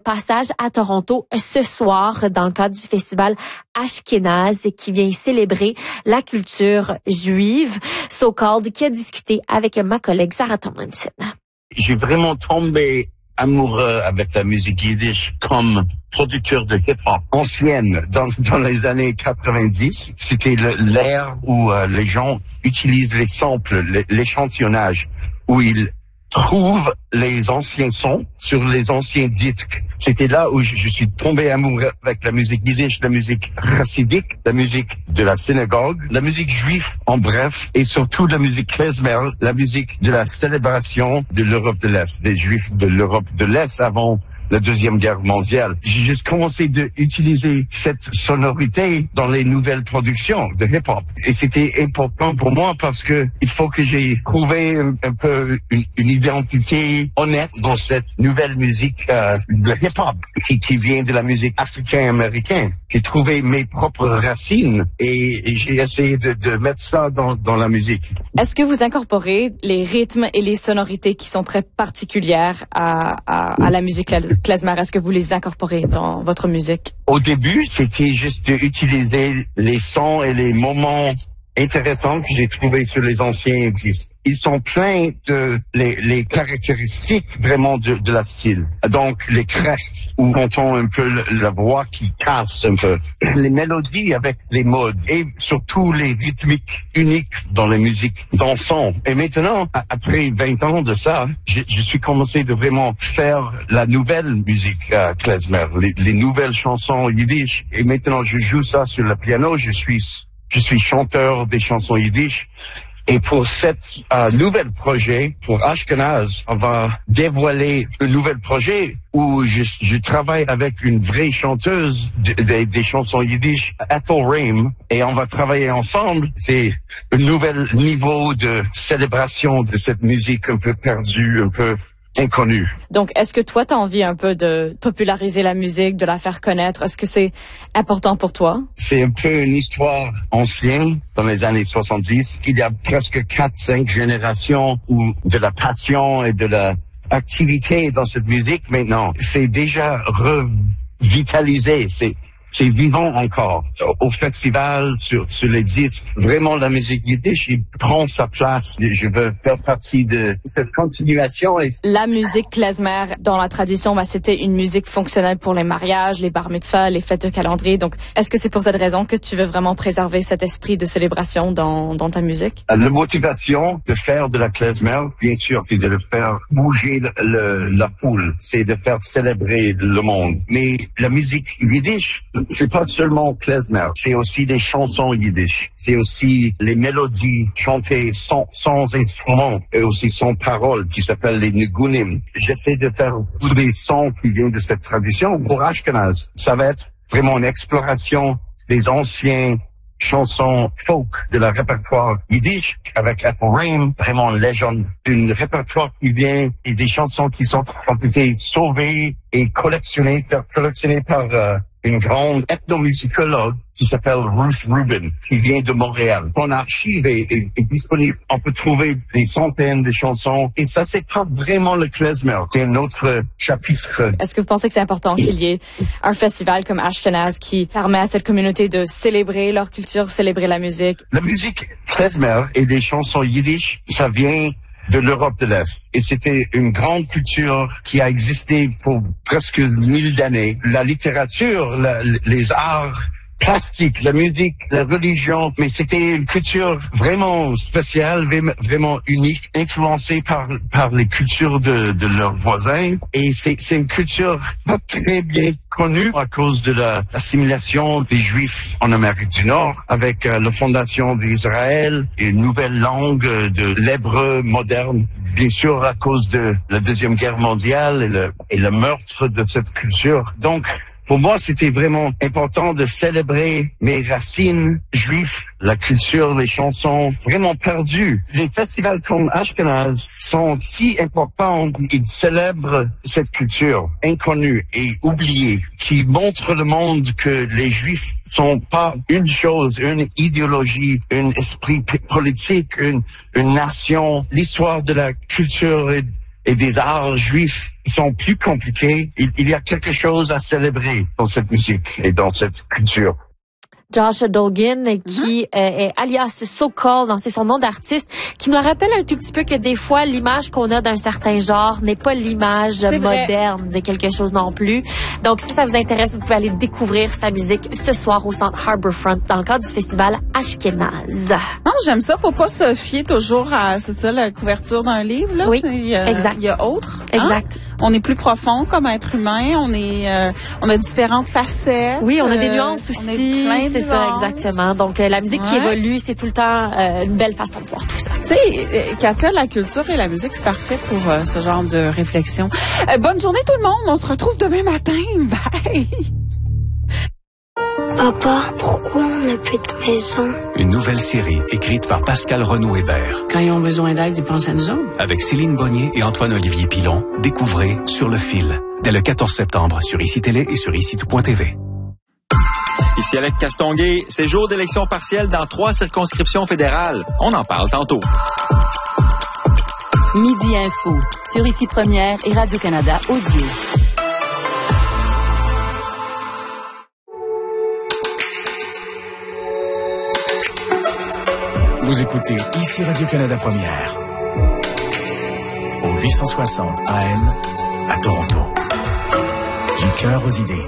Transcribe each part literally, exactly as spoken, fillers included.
passage à Toronto ce soir dans le cadre du festival Ashkenaz qui vient célébrer la culture juive, So-Called, qui a discuté avec ma collègue Sarah Tomlinson. J'ai vraiment tombé amoureux avec la musique yiddish comme producteur de hip-hop ancienne dans, dans les années quatre-vingt-dix. C'était l'ère où euh, les gens utilisent les samples, l'échantillonnage, où ils trouvent les anciens sons sur les anciens disques. C'était là où je, je suis tombé amoureux avec la musique yiddish, la musique chassidique, la musique de la synagogue, la musique juive en bref, et surtout la musique klezmer, la musique de la célébration de l'Europe de l'Est, des Juifs de l'Europe de l'Est avant la Deuxième Guerre mondiale. J'ai juste commencé d'utiliser cette sonorité dans les nouvelles productions de hip-hop. Et c'était important pour moi parce que il faut que j'ai trouvé un, un peu une, une identité honnête dans cette nouvelle musique euh, de hip-hop qui, qui vient de la musique africaine-américaine. J'ai trouvé mes propres racines et, et j'ai essayé de, de mettre ça dans, dans la musique. Est-ce que vous incorporez les rythmes et les sonorités qui sont très particulières à, à, à la musique klezmer? Est-ce que vous les incorporez dans votre musique? Au début, c'était juste d'utiliser les sons et les moments intéressants que j'ai trouvés sur les anciens disques. Ils sont pleins de les, les caractéristiques vraiment de, de la style. Donc, les crêtes, où on entend un peu le, la voix qui casse un peu. Les mélodies avec les modes et surtout les rythmiques uniques dans les musiques dansant. Et maintenant, après vingt ans de ça, je, je suis commencé de vraiment faire la nouvelle musique euh, klezmer, les, les nouvelles chansons yiddish. Et maintenant, je joue ça sur le piano. Je suis Je suis chanteur des chansons yiddish. Et pour cet euh, nouvel projet, pour Ashkenaz, on va dévoiler un nouvel projet où je, je travaille avec une vraie chanteuse de, de, des chansons yiddish, Ethel Reim, et on va travailler ensemble. C'est un nouvel niveau de célébration de cette musique un peu perdue, un peu inconnu. Donc, est-ce que toi, tu as envie un peu de populariser la musique, de la faire connaître? Est-ce que c'est important pour toi? C'est un peu une histoire ancienne dans les années soixante-dix. Il y a presque quatre, cinq générations où de la passion et de la activité dans cette musique. Maintenant, c'est déjà revitalisé. C'est C'est vivant encore. Au festival, sur, sur les disques, vraiment la musique yiddish, il prend sa place. Je veux faire partie de cette continuation. Et... La musique klezmer, dans la tradition, bah, c'était une musique fonctionnelle pour les mariages, les bar mitzvahs, les fêtes de calendrier. Donc, est-ce que c'est pour cette raison que tu veux vraiment préserver cet esprit de célébration dans, dans ta musique? La motivation de faire de la klezmer, bien sûr, c'est de le faire bouger le, le, la foule. C'est de faire célébrer le monde. Mais la musique yiddish, c'est pas seulement klezmer, c'est aussi des chansons yiddish. C'est aussi les mélodies chantées sans, sans instruments et aussi sans paroles qui s'appellent les nigunim. J'essaie de faire tous des sons qui viennent de cette tradition. Pour Ashkenaz, ça va être vraiment une exploration des anciens chansons folk de la répertoire yiddish avec Ethel Reim, vraiment une légende d'une répertoire qui vient et des chansons qui sont ont été sauvées et collectionnées, collectionnées par euh, une grande ethnomusicologue qui s'appelle Ruth Rubin, qui vient de Montréal. Son archive est, est, est disponible. On peut trouver des centaines de chansons. Et ça, c'est pas vraiment le klezmer. C'est un autre chapitre. Est-ce que vous pensez que c'est important qu'il y ait un festival comme Ashkenaz qui permet à cette communauté de célébrer leur culture, célébrer la musique? La musique klezmer et des chansons yiddish, ça vient de l'Europe de l'Est. Et c'était une grande culture qui a existé pour presque mille d'années. La littérature, la, les arts plastiques, la musique, la religion, mais c'était une culture vraiment spéciale, vraiment unique, influencée par par les cultures de, de leurs voisins. Et c'est c'est une culture pas très bien connue à cause de l'assimilation des Juifs en Amérique du Nord, avec euh, la fondation d'Israël et une nouvelle langue de l'hébreu moderne. Bien sûr, à cause de la Deuxième Guerre mondiale et le, et le meurtre de cette culture. Donc, pour moi, c'était vraiment important de célébrer mes racines juives, la culture, les chansons vraiment perdues. Les festivals comme Ashkenaz sont si importants. Ils célèbrent cette culture inconnue et oubliée qui montre le monde que les Juifs sont pas une chose, une idéologie, un esprit politique, une, une nation. L'histoire de la culture et et des arts juifs, sont plus compliqués. Il, il y a quelque chose à célébrer dans cette musique et dans cette culture. Josh Dolgin, qui mm-hmm. euh, est alias So-Called, dans c'est son nom d'artiste, qui nous rappelle un tout petit peu que des fois, l'image qu'on a d'un certain genre n'est pas l'image c'est moderne vrai. De quelque chose non plus. Donc, si ça vous intéresse, vous pouvez aller découvrir sa musique ce soir au Centre Harbourfront dans le cadre du festival Ashkenaz. Non, j'aime ça. Faut pas se fier toujours à, c'est ça, la couverture d'un livre, là. Oui, il y a, exact. Il y a autre. Exact. Hein? On est plus profond comme être humain. On est, euh, on a différentes facettes. Oui, on a des nuances euh, aussi. On est plein de c'est ça, exactement. Donc, euh, la musique ouais. qui évolue, c'est tout le temps euh, une belle façon de voir tout ça. Tu sais, Katia, la culture et la musique, c'est parfait pour euh, ce genre de réflexion. Euh, bonne journée tout le monde. On se retrouve demain matin. Bye! Papa, pourquoi on n'a plus de maison? Une nouvelle série écrite par Pascal Renaud-Hébert. Quand ils ont besoin d'aide, ils pensent à nous autres. Avec Céline Bonnier et Antoine-Olivier Pilon, découvrez Sur le fil, dès le quatorze septembre sur ICI Télé et sur ici tout point T V. Ici Alec Castonguay, c'est jour d'élection partielle dans trois circonscriptions fédérales. On en parle tantôt. Midi Info, sur Ici Première et Radio-Canada Audio. Vous écoutez Ici Radio-Canada Première, au huit cent soixante A M à Toronto. Du cœur aux idées.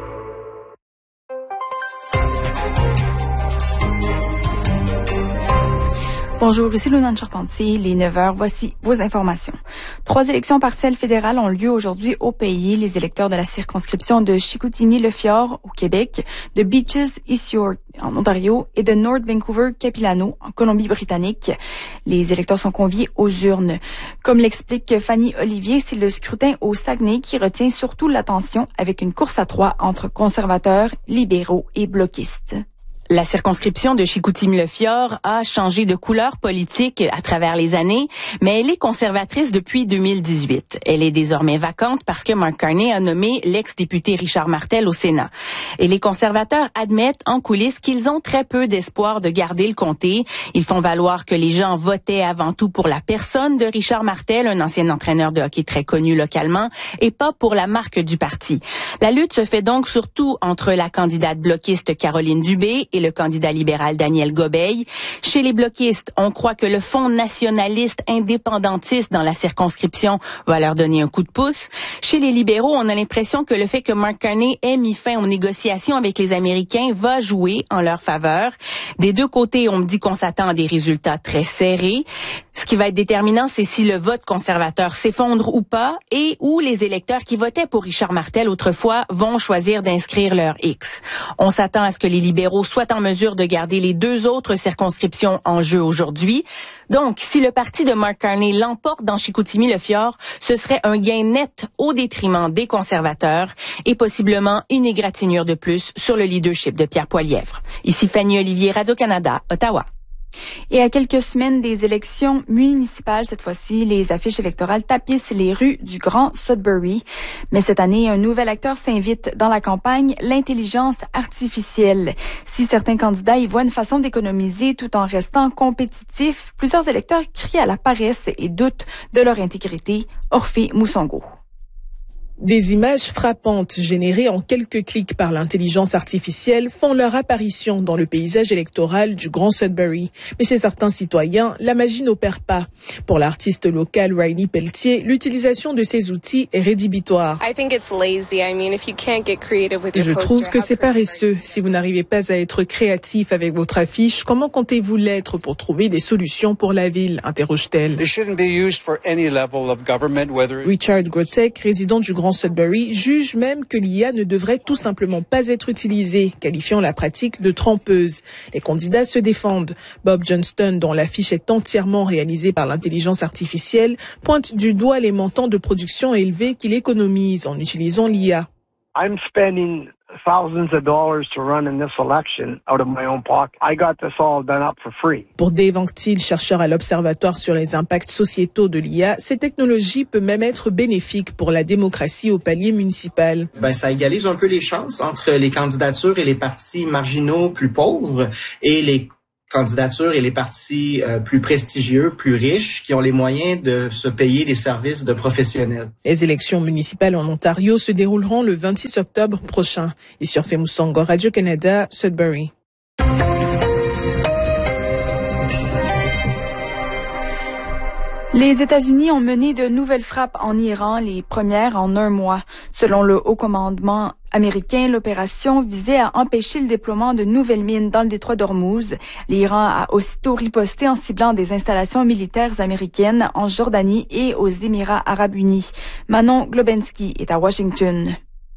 Bonjour, ici Lunane Charpentier, les neuf heures, voici vos informations. Trois élections partielles fédérales ont lieu aujourd'hui au pays. Les électeurs de la circonscription de Chicoutimi-Le-Fjord au Québec, de Beaches, East York en Ontario et de North Vancouver-Capilano en Colombie-Britannique. Les électeurs sont conviés aux urnes. Comme l'explique Fanny Olivier, c'est le scrutin au Saguenay qui retient surtout l'attention avec une course à trois entre conservateurs, libéraux et bloquistes. La circonscription de Chicoutimi-Le-Fjord a changé de couleur politique à travers les années, mais elle est conservatrice depuis deux mille dix-huit. Elle est désormais vacante parce que Mark Carney a nommé l'ex-député Richard Martel au Sénat. Et les conservateurs admettent en coulisses qu'ils ont très peu d'espoir de garder le comté. Ils font valoir que les gens votaient avant tout pour la personne de Richard Martel, un ancien entraîneur de hockey très connu localement, et pas pour la marque du parti. La lutte se fait donc surtout entre la candidate bloquiste Caroline Dubé et le candidat libéral Daniel Gobeil. Chez les bloquistes, on croit que le Fonds nationaliste indépendantiste dans la circonscription va leur donner un coup de pouce. Chez les libéraux, on a l'impression que le fait que Mark Carney ait mis fin aux négociations avec les Américains va jouer en leur faveur. Des deux côtés, on me dit qu'on s'attend à des résultats très serrés. Ce qui va être déterminant, c'est si le vote conservateur s'effondre ou pas et où les électeurs qui votaient pour Richard Martel autrefois vont choisir d'inscrire leur X. On s'attend à ce que les libéraux soient en mesure de garder les deux autres circonscriptions en jeu aujourd'hui. Donc, si le parti de Mark Carney l'emporte dans Chicoutimi-Le-Fjord, ce serait un gain net au détriment des conservateurs et possiblement une égratignure de plus sur le leadership de Pierre Poilievre. Ici Fanny Olivier, Radio-Canada, Ottawa. Et à quelques semaines des élections municipales, cette fois-ci, les affiches électorales tapissent les rues du Grand Sudbury. Mais cette année, un nouvel acteur s'invite dans la campagne, l'intelligence artificielle. Si certains candidats y voient une façon d'économiser tout en restant compétitifs, plusieurs électeurs crient à la paresse et doutent de leur intégrité. Orphée Moussongo. Des images frappantes générées en quelques clics par l'intelligence artificielle font leur apparition dans le paysage électoral du Grand Sudbury. Mais chez certains citoyens, la magie n'opère pas. Pour l'artiste local Riley Pelletier, l'utilisation de ces outils est rédhibitoire. Je trouve que c'est paresseux. Si vous n'arrivez pas à être créatif avec votre affiche, comment comptez-vous l'être pour trouver des solutions pour la ville, interroge-t-elle. Richard Grotek, résident du Grand Sudbury, juge même que l'I A ne devrait tout simplement pas être utilisée, qualifiant la pratique de trompeuse. Les candidats se défendent. Bob Johnston, dont l'affiche est entièrement réalisée par l'intelligence artificielle, pointe du doigt les montants de production élevés qu'il économise en utilisant l'I A. I'm spending thousands of dollars to run in this election out of my own pocket. I got this all done up for free. Pour Dave Anctil, chercheur à l'Observatoire sur les impacts sociétaux de l'I A, ces technologies peuvent même être bénéfiques pour la démocratie au palier municipal. Ben, ça égalise un peu les chances entre les candidatures et les partis marginaux plus pauvres et les candidatures et les partis euh, plus prestigieux, plus riches, qui ont les moyens de se payer des services de professionnels. Les élections municipales en Ontario se dérouleront le vingt-six octobre prochain. Ici sur Femusongo, Radio-Canada, Sudbury. Les États-Unis ont mené de nouvelles frappes en Iran, les premières en un mois. Selon le haut commandement américain, l'opération visait à empêcher le déploiement de nouvelles mines dans le détroit d'Ormuz. L'Iran a aussitôt riposté en ciblant des installations militaires américaines en Jordanie et aux Émirats arabes unis. Manon Globensky est à Washington.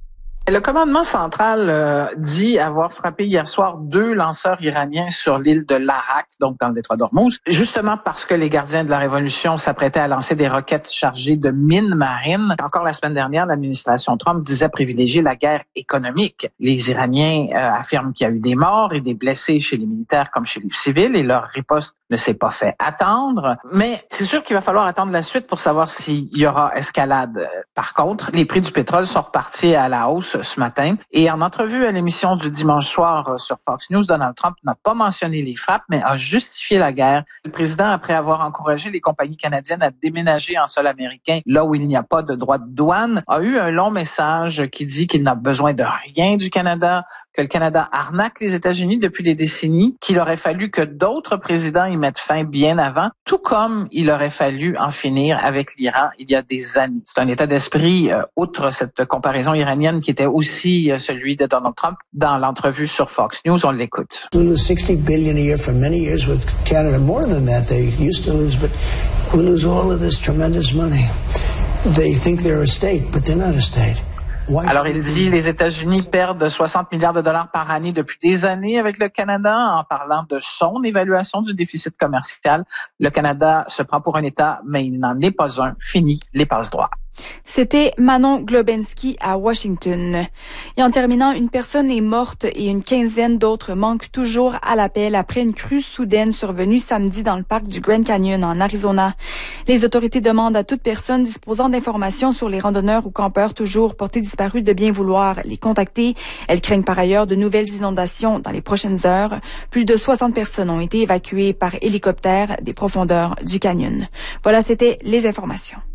Le commandement central euh, dit avoir frappé hier soir deux lanceurs iraniens sur l'île de l'Arak, donc dans le détroit d'Ormuz, justement parce que les gardiens de la révolution s'apprêtaient à lancer des roquettes chargées de mines marines. Encore la semaine dernière, l'administration Trump disait privilégier la guerre économique. Les Iraniens euh, affirment qu'il y a eu des morts et des blessés chez les militaires comme chez les civils et leur riposte ne s'est pas fait attendre. Mais c'est sûr qu'il va falloir attendre la suite pour savoir s'il y aura escalade. Par contre, les prix du pétrole sont repartis à la hausse ce matin. Et en entrevue à l'émission du dimanche soir sur Fox News, Donald Trump n'a pas mentionné les frappes, mais a justifié la guerre. Le président, après avoir encouragé les compagnies canadiennes à déménager en sol américain, là où il n'y a pas de droit de douane, a eu un long message qui dit qu'il n'a besoin de rien du Canada, que le Canada arnaque les États-Unis depuis des décennies, qu'il aurait fallu que d'autres présidents y mettent fin bien avant, tout comme il aurait fallu en finir avec l'Iran il y a des années. C'est un état d'esprit, euh, outre cette comparaison iranienne qui était aussi euh, celui de Donald Trump. Dans l'entrevue sur Fox News, on l'écoute. We lose sixty billion a year for many years with Canada, more than that they used to lose, but we lose all of this tremendous money. They think they're a state, but they're not a state. Alors, il dit les États-Unis perdent soixante milliards de dollars par année depuis des années avec le Canada en parlant de son évaluation du déficit commercial. Le Canada se prend pour un État, mais il n'en est pas un. Fini les passe-droits. C'était Manon Globensky à Washington. Et en terminant, une personne est morte et une quinzaine d'autres manquent toujours à l'appel après une crue soudaine survenue samedi dans le parc du Grand Canyon en Arizona. Les autorités demandent à toute personne disposant d'informations sur les randonneurs ou campeurs toujours portés disparus de bien vouloir les contacter. Elles craignent par ailleurs de nouvelles inondations dans les prochaines heures. Plus de soixante personnes ont été évacuées par hélicoptère des profondeurs du canyon. Voilà, c'était les informations.